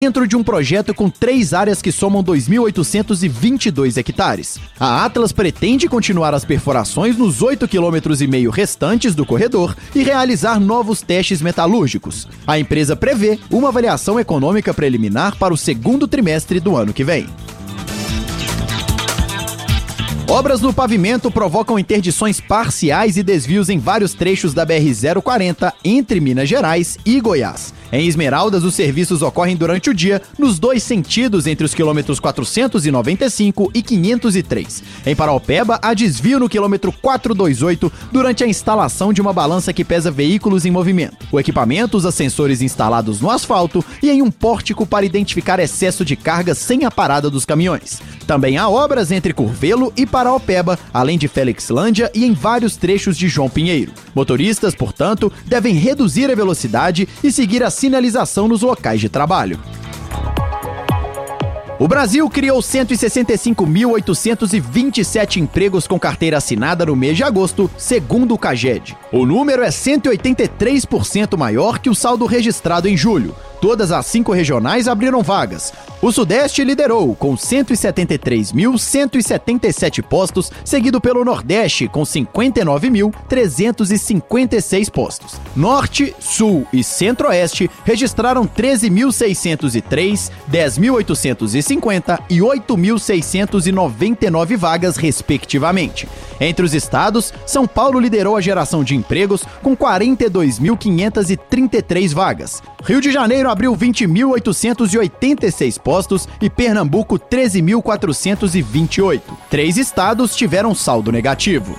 dentro de um projeto com 3 áreas que somam 2.822 hectares. A Atlas pretende continuar as perfurações nos 8,5 km restantes do corredor e realizar novos testes metalúrgicos. A empresa prevê uma avaliação econômica preliminar para o segundo trimestre do ano que vem. Obras no pavimento provocam interdições parciais e desvios em vários trechos da BR-040 entre Minas Gerais e Goiás. Em Esmeraldas, os serviços ocorrem durante o dia nos 2 sentidos entre os quilômetros 495 e 503. Em Paraopeba, há desvio no quilômetro 428 durante a instalação de uma balança que pesa veículos em movimento. O equipamento usa sensores instalados no asfalto e em um pórtico para identificar excesso de carga sem a parada dos caminhões. Também há obras entre Curvelo e Paraopeba, além de Felixlândia e em vários trechos de João Pinheiro. Motoristas, portanto, devem reduzir a velocidade e seguir a sinalização nos locais de trabalho. O Brasil criou 165.827 empregos com carteira assinada no mês de agosto, segundo o CAGED. O número é 183% maior que o saldo registrado em julho. Todas as 5 regionais abriram vagas. O Sudeste liderou, com 173.177 postos, seguido pelo Nordeste, com 59.356 postos. Norte, Sul e Centro-Oeste registraram 13.603, 10.850 e 8.699 vagas, respectivamente. Entre os estados, São Paulo liderou a geração de empregos, com 42.533 vagas. Rio de Janeiro abriu 20.886 postos e Pernambuco 13.428. 3 estados tiveram saldo negativo.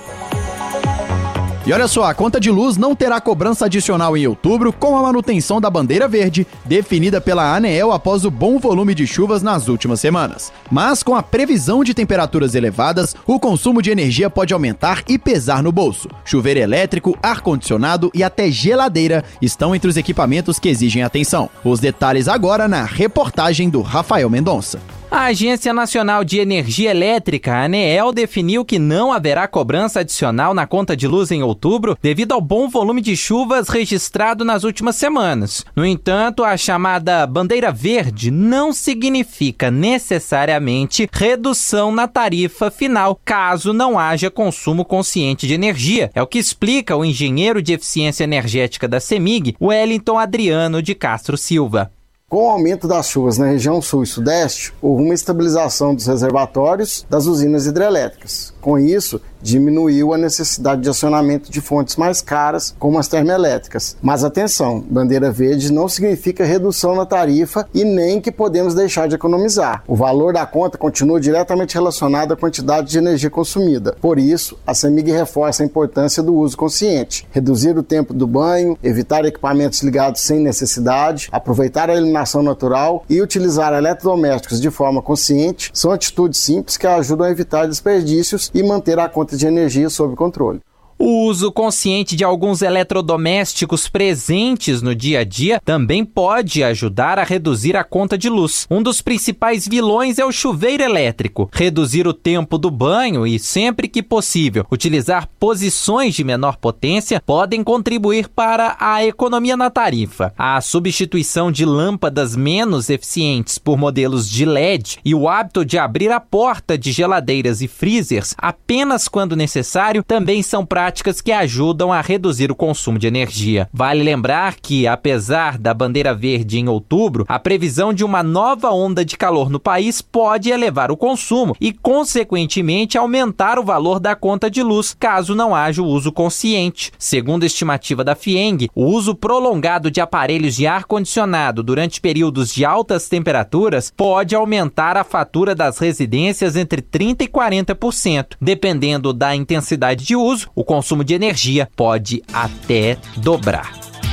E olha só, a conta de luz não terá cobrança adicional em outubro com a manutenção da bandeira verde, definida pela ANEEL após o bom volume de chuvas nas últimas semanas. Mas com a previsão de temperaturas elevadas, o consumo de energia pode aumentar e pesar no bolso. Chuveiro elétrico, ar-condicionado e até geladeira estão entre os equipamentos que exigem atenção. Os detalhes agora na reportagem do Rafael Mendonça. A Agência Nacional de Energia Elétrica, a ANEEL, definiu que não haverá cobrança adicional na conta de luz em outubro devido ao bom volume de chuvas registrado nas últimas semanas. No entanto, a chamada bandeira verde não significa necessariamente redução na tarifa final, caso não haja consumo consciente de energia. É o que explica o engenheiro de eficiência energética da CEMIG, Wellington Adriano de Castro Silva. Com o aumento das chuvas na região sul e sudeste, houve uma estabilização dos reservatórios das usinas hidrelétricas. Com isso, diminuiu a necessidade de acionamento de fontes mais caras, como as termoelétricas. Mas atenção, bandeira verde não significa redução na tarifa e nem que podemos deixar de economizar. O valor da conta continua diretamente relacionado à quantidade de energia consumida. Por isso, a CEMIG reforça a importância do uso consciente. Reduzir o tempo do banho, evitar equipamentos ligados sem necessidade, aproveitar a iluminação natural e utilizar eletrodomésticos de forma consciente são atitudes simples que ajudam a evitar desperdícios e manter a conta de energia sob controle. O uso consciente de alguns eletrodomésticos presentes no dia a dia também pode ajudar a reduzir a conta de luz. Um dos principais vilões é o chuveiro elétrico. Reduzir o tempo do banho e, sempre que possível, utilizar posições de menor potência podem contribuir para a economia na tarifa. A substituição de lâmpadas menos eficientes por modelos de LED e o hábito de abrir a porta de geladeiras e freezers apenas quando necessário também são práticas que ajudam a reduzir o consumo de energia. Vale lembrar que, apesar da bandeira verde em outubro, a previsão de uma nova onda de calor no país pode elevar o consumo e, consequentemente, aumentar o valor da conta de luz, caso não haja o uso consciente. Segundo a estimativa da FIENG, o uso prolongado de aparelhos de ar-condicionado durante períodos de altas temperaturas pode aumentar a fatura das residências entre 30% e 40%. Dependendo da intensidade de uso, o consumo de energia pode até dobrar.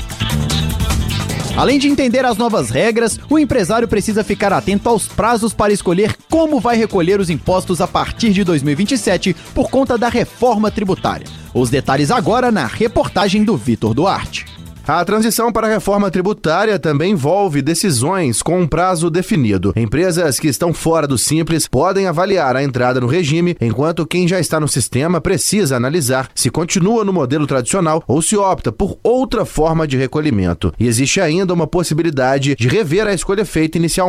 Além de entender as novas regras, o empresário precisa ficar atento aos prazos para escolher como vai recolher os impostos a partir de 2027 por conta da reforma tributária. Os detalhes agora na reportagem do Vitor Duarte. A transição para a reforma tributária também envolve decisões com um prazo definido. Empresas que estão fora do Simples podem avaliar a entrada no regime, enquanto quem já está no sistema precisa analisar se continua no modelo tradicional ou se opta por outra forma de recolhimento. E existe ainda uma possibilidade de rever a escolha feita inicialmente